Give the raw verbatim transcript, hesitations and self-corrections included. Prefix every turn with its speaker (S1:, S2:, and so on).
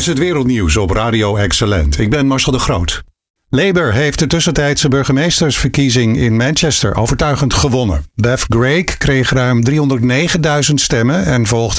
S1: is het wereldnieuws op Radio Excellent. Ik ben Marcel de Groot. Labour heeft de tussentijdse burgemeestersverkiezing in Manchester overtuigend gewonnen. Bev Grigg kreeg ruim driehonderdnegenduizend stemmen en volgt